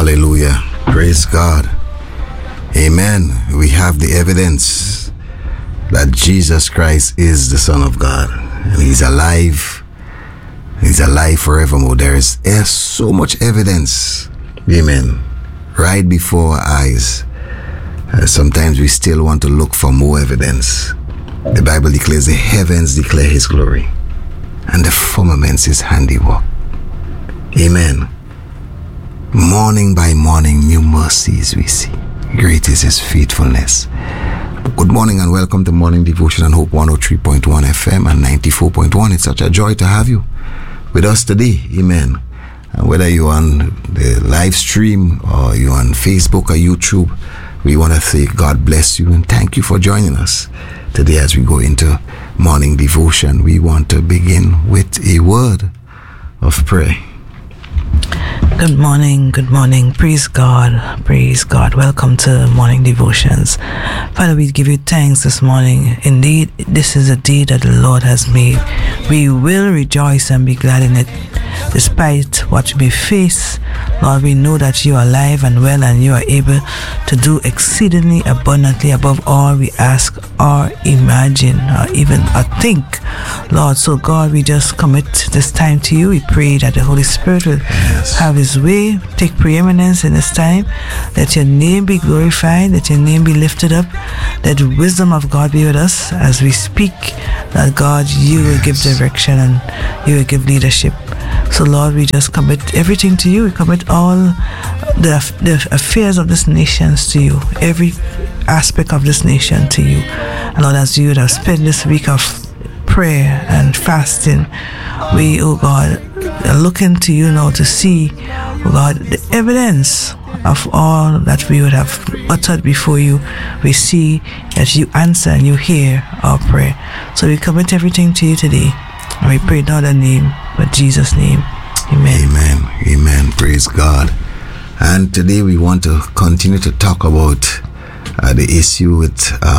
Hallelujah. Praise God. Amen. We have the evidence that Jesus Christ is the Son of God. And He's alive. He's alive forevermore. There's so much evidence. Amen. Right before our eyes. Sometimes we still want to look for more evidence. The Bible declares the heavens declare His glory, and the firmaments His handiwork. Amen. Morning by morning, new mercies we see. Great is His faithfulness. Good morning and welcome to Morning Devotion on Hope 103.1 FM and 94.1. It's such a joy to have you with us today. Amen. And whether you're on the live stream or you're on Facebook or YouTube, we want to say God bless you and thank you for joining us today as we go into morning devotion. We want to begin with a word of prayer. Good morning. Praise God. Welcome to Morning Devotions. Father, we give you thanks this morning. Indeed, this is a day that the Lord has made. We will rejoice and be glad in it. Despite what we face, Lord, we know that you are alive and well and you are able to do exceedingly abundantly above all we ask or imagine or even think. Lord, so God, we just commit this time to you. We pray that the Holy Spirit will have His way, take preeminence in this time. Let your name be glorified, let your name be lifted up, let the wisdom of God be with us as we speak, that God, you will give direction and you will give leadership. So Lord, we just commit everything to you. We commit all the affairs of this nation to you, every aspect of this nation to you. And Lord, as you would have spent this week of prayer and fasting, we, oh God, are looking to you now to see, oh God, the evidence of all that we would have uttered before you. We see that you answer and you hear our prayer. So we commit everything to you today. And we pray in other name, but Jesus' name. Amen. Amen. Praise God. And today we want to continue to talk about the issue with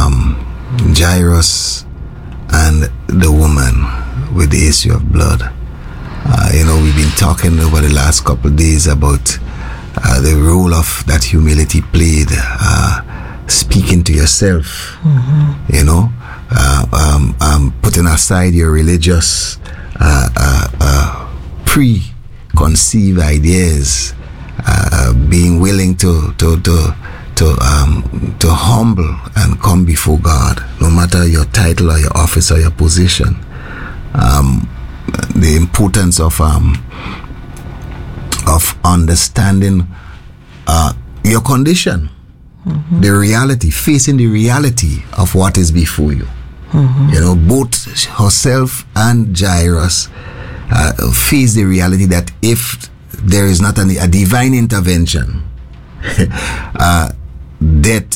Jairus and the woman with the issue of blood. We've been talking over the last couple of days about the role of that humility played, speaking to yourself, putting aside your religious preconceived ideas, being willing to humble and come before God, no matter your title or your office or your position. The importance of understanding your condition, the reality, facing the reality of what is before you. Both herself and Jairus face the reality that if there is not a divine intervention, death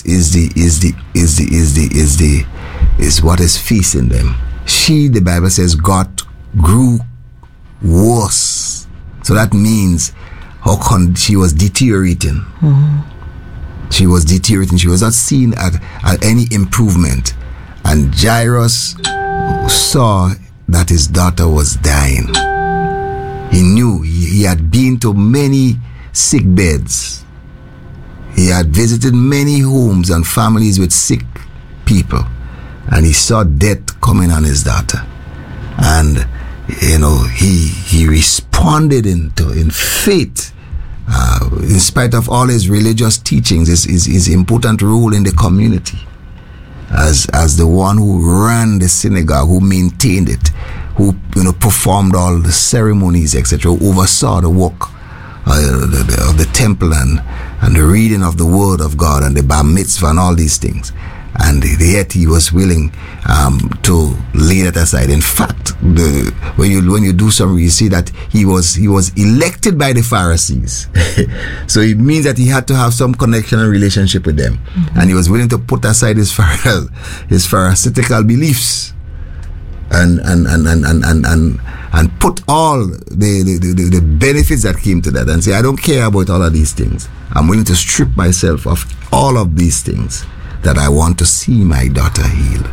is what is facing them. She, the Bible says, grew worse. So that means she was deteriorating. She was deteriorating. She was not seeing at any improvement. And Jairus saw that his daughter was dying. He knew he had been to many sick beds. He had visited many homes and families with sick people. And he saw death coming on his daughter. And, he responded in faith. In spite of all his religious teachings, his important role in the community. As the one who ran the synagogue, who maintained it, who performed all the ceremonies, etc., oversaw the work of the temple and the reading of the word of God and the bar mitzvah and all these things. And yet he was willing to lay that aside. In fact, when you do something, you see that he was elected by the Pharisees. So it means that he had to have some connection and relationship with them, and he was willing to put aside his Pharisaical beliefs and put all the benefits that came to that, and say, I don't care about all of these things. I'm willing to strip myself of all of these things that I want to see my daughter healed.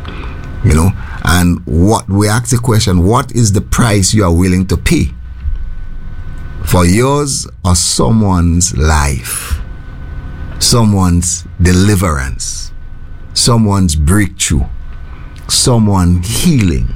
And what we ask the question, what is the price you are willing to pay? for yours or someone's life, someone's deliverance, someone's breakthrough, someone's healing.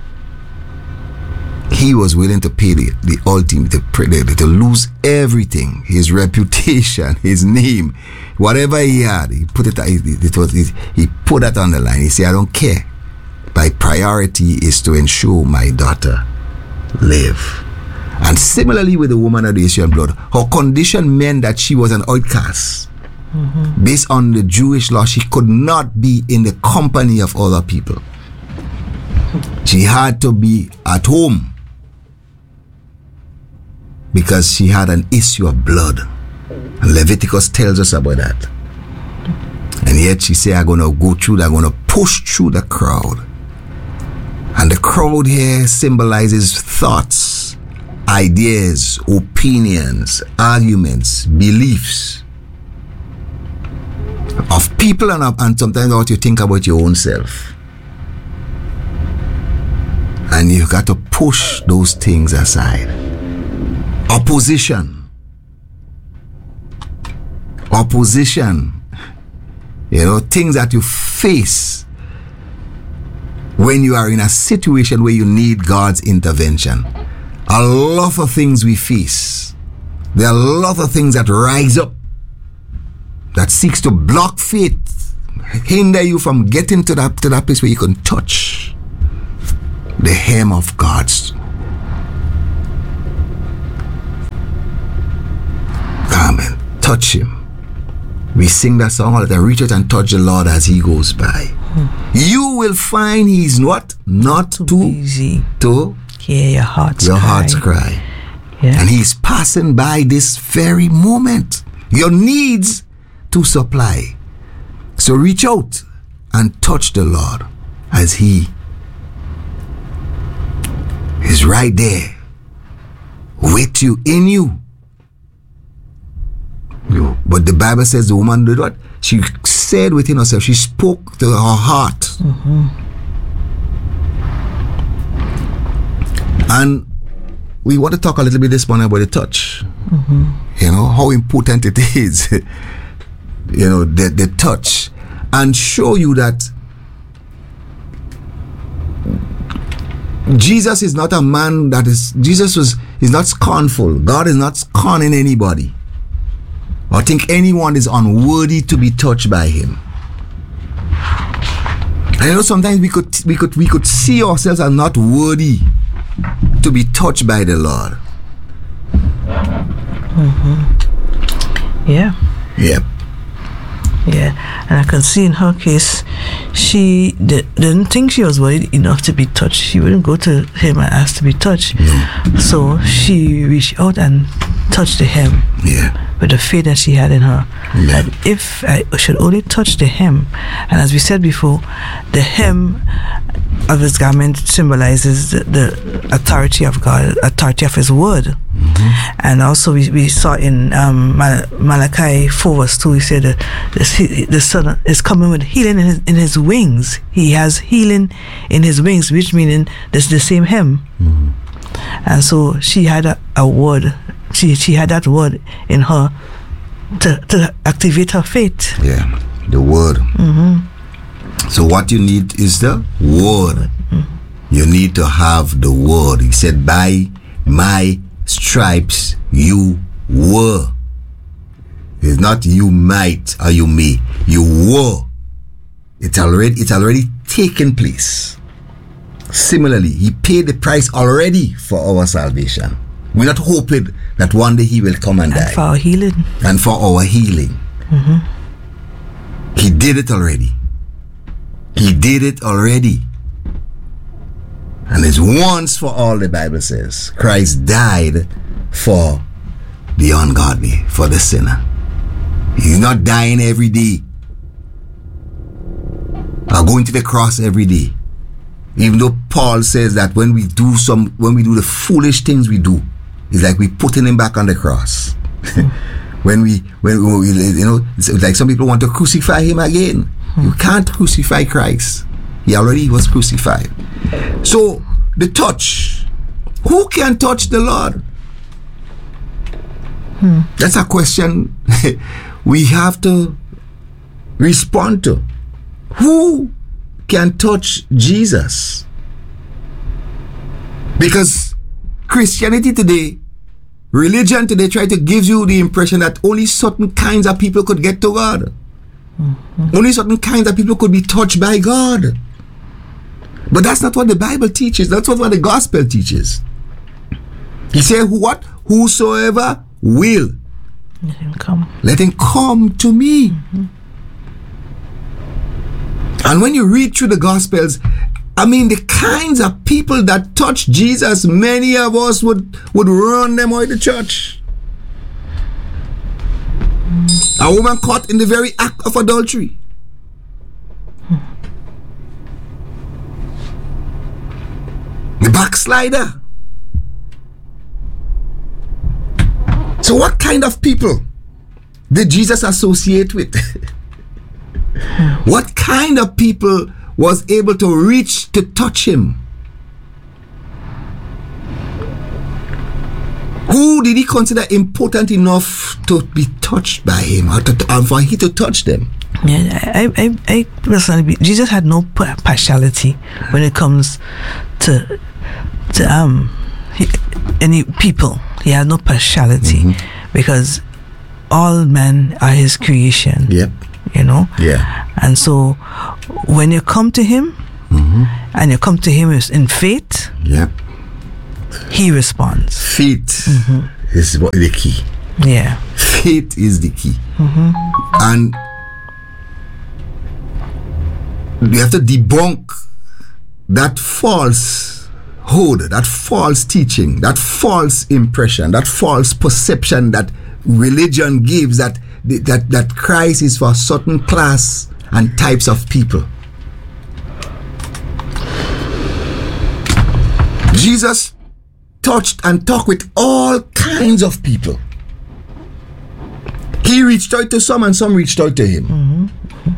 He was willing to pay the ultimate, to lose everything, his reputation, his name, whatever he had. He put he put that on the line. He said, I don't care. My priority is to ensure my daughter live. And similarly with the woman of the issue of blood, her condition meant that she was an outcast. Based on the Jewish law, she could not be in the company of other people. She had to be at home because she had an issue of blood. And Leviticus tells us about that. And yet she said, I'm going to go through that, I'm going to push through the crowd. And the crowd here symbolizes thoughts, ideas, opinions, arguments, beliefs of people and sometimes what you think about your own self. And you got to push those things aside. Opposition, things that you face when you are in a situation where you need God's intervention. A lot of things we face. There are a lot of things that rise up that seeks to block faith, hinder you from getting to that place where you can touch the hem of God's garment. Touch him. We sing that song all the time. Reach out and touch the Lord as he goes by. You will find he's not too easy to hear your heart's cry. Yeah. And he's passing by this very moment. Your needs to supply. So reach out and touch the Lord as he is right there with you, in you. But the Bible says the woman did what? She said within herself, she spoke to her heart. And we want to talk a little bit this morning about the touch. How important it is. The touch. And show you that Jesus is not a man that is, is not scornful. God is not scorning anybody. Or think anyone is unworthy to be touched by him. I know sometimes we could see ourselves as not worthy to be touched by the Lord. Yeah. Yep. Yeah, and I can see in her case, she didn't think she was worthy enough to be touched. She wouldn't go to him and ask to be touched. So she reached out and touched the hem. Yeah. With the faith that she had in her. Yeah. That if I should only touch the hem, and as we said before, the hem of his garment symbolizes the authority of God, authority of his word. And also we saw in Malachi 4 verse 2, he said that the Son is coming with healing in his wings. He has healing in his wings, which meaning there's the same hem. And so she had a word. She had that word in her to activate her faith. Yeah, the word. So what you need is the word. You need to have the word. He said, by my stripes you were. It's not you might or you may. You were. It's already taken place. Similarly, he paid the price already for our salvation. We're not hoping that one day he will come and die. And for our healing. And for our healing. He did it already. He did it already. And it's once for all, the Bible says. Christ died for the ungodly, for the sinner. He's not dying every day. Or going to the cross every day. Even though Paul says that when we do the foolish things we do, it's like we putting him back on the cross. when we it's like some people want to crucify him again. You can't crucify Christ. He already was crucified. So the touch. Who can touch the Lord? That's a question we have to respond to. Who can touch Jesus? Because Christianity today, religion today, try to give you the impression that only certain kinds of people could get to God. Only certain kinds of people could be touched by God. But that's not what the Bible teaches. That's not what the gospel teaches. He said, what? Whosoever will. Let him come. Let him come to me. And when you read through the gospels, I mean, the kinds of people that touch Jesus, many of us would run them out of the church. A woman caught in the very act of adultery. The backslider. So what kind of people did Jesus associate with? What kind of people was able to reach to touch him? Who did he consider important enough to be touched by him, or for him to touch them? Yeah, I personally, Jesus had no partiality when it comes to any people. He had no partiality because all men are his creation. Yep. You know? Yeah. And so when you come to him and you come to him in faith, yep, he responds. Faith is the key. Yeah. Faith is the key. And we have to debunk that falsehood, that false teaching, that false impression, that false perception that religion gives that Christ is for a certain class and types of people. Jesus touched and talked with all kinds of people. He reached out to some and some reached out to him.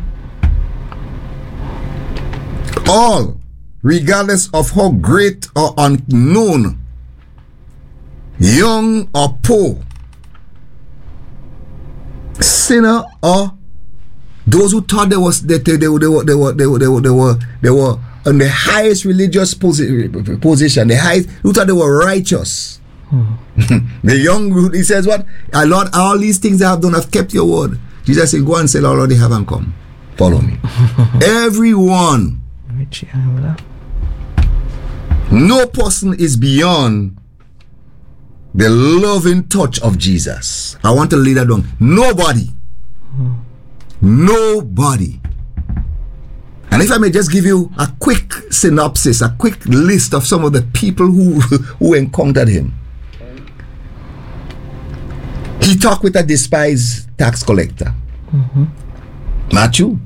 All, regardless of how great or unknown, young or poor, sinner or those who thought they were on the highest religious position, the highest, who thought they were righteous. The young, he says, what? Lord, all these things I have done, I've kept your word. Jesus said, go and sell all you have and come. Follow me. Everyone. No person is beyond the loving touch of Jesus. I want to lay that down. Nobody. Nobody. And if I may just give you a quick synopsis, a quick list of some of the people who encountered him. He talked with a despised tax collector. Matthew.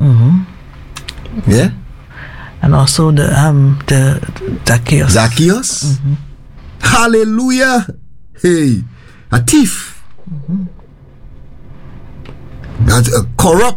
Yeah. And also the Zacchaeus. Zacchaeus. Hallelujah. Hey, a thief. That's a corrupt.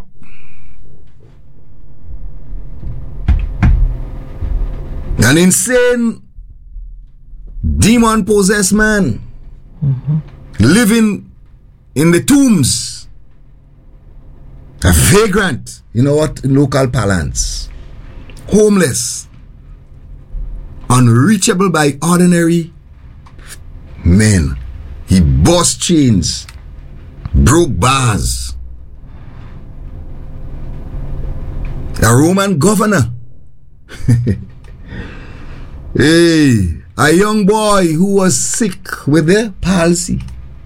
An insane, demon-possessed man living in the tombs. A vagrant, you know what, in local parlance. Homeless. Unreachable by ordinary men. He burst chains, broke bars. A Roman governor. Hey, a young boy who was sick with the palsy.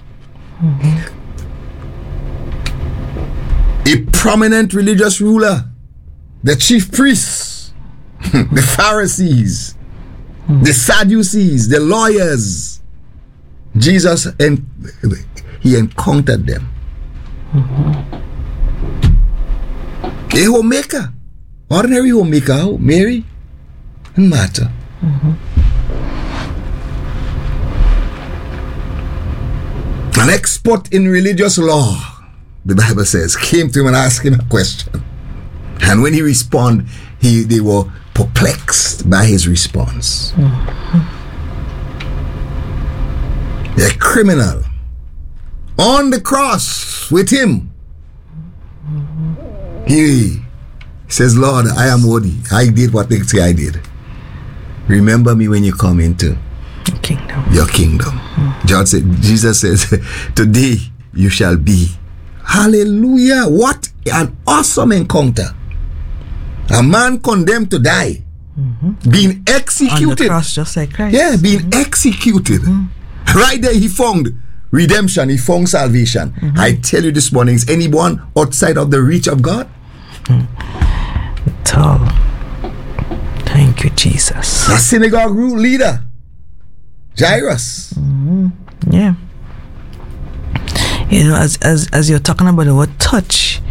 A prominent religious ruler, the chief priests, the Pharisees, the Sadducees, the lawyers. Jesus, he encountered them. A homemaker, ordinary homemaker, Mary and Martha. An expert in religious law, the Bible says, came to him and asked him a question. And when he responded, they were perplexed by his response. A criminal, on the cross with him. He says, Lord, I am worthy. I did what they say I did. Remember me when you come into your kingdom. Jesus says, today you shall be. Hallelujah. What an awesome encounter. A man condemned to die, being executed. On the cross, just like Christ. Yeah, being executed. Right there he found redemption, he found salvation. I tell you this morning, is anyone outside of the reach of God? At all. Thank you, Jesus. A synagogue leader, Jairus. Yeah. You know, as you're talking about the word touch,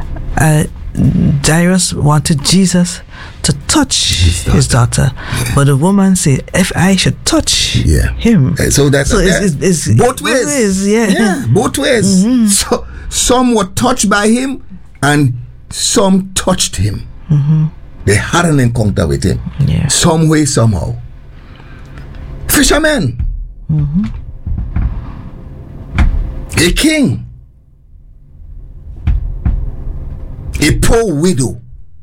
Jairus wanted Jesus to touch his daughter. But the woman said, if I should touch him. So it's both ways. Both ways. So some were touched by him and some touched him. They had an encounter with him. Some way, somehow. Fishermen. A king. A poor widow.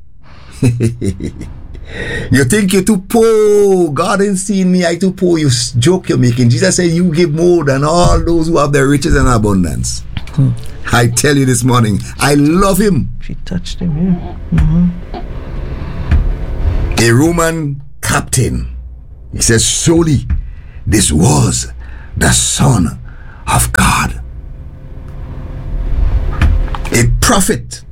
You think you're too poor. God ain't seen me, I too poor. You joke you're making. Jesus said you give more than all those who have their riches and abundance. I tell you this morning, I love him. She touched him, A Roman captain. He says, surely this was the Son of God. A prophet